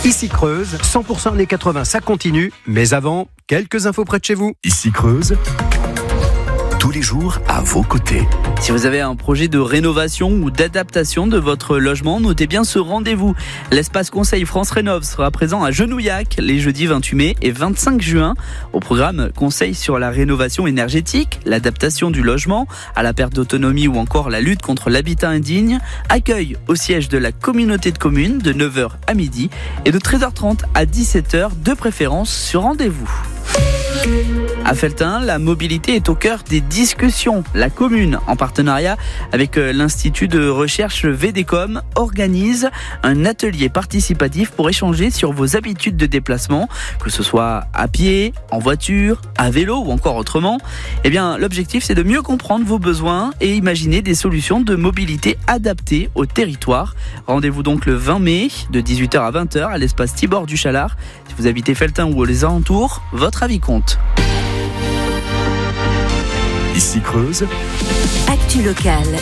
Ici Creuse, 100% années 80, ça continue. Mais avant, quelques infos près de chez vous. Ici Creuse, tous les jours à vos côtés. Si vous avez un projet de rénovation ou d'adaptation de votre logement, notez bien ce rendez-vous. L'espace conseil France Rénov sera présent à Genouillac les jeudis 28 mai et 25 juin. Au programme, conseils sur la rénovation énergétique, l'adaptation du logement à la perte d'autonomie ou encore la lutte contre l'habitat indigne. Accueil au siège de la communauté de communes de 9h à midi et de 13h30 à 17h, de préférence sur rendez-vous. À Felletin, la mobilité est au cœur des discussions. La commune, en partenariat avec l'Institut de recherche VDECOM, organise un atelier participatif pour échanger sur vos habitudes de déplacement, que ce soit à pied, en voiture, à vélo ou encore autrement. Eh bien, l'objectif, c'est de mieux comprendre vos besoins et imaginer des solutions de mobilité adaptées au territoire. Rendez-vous donc le 20 mai de 18h à 20h à l'espace Tibor du Chalard. Si vous habitez Felletin ou les alentours, votre avis compte. Ici Creuse, Actu locale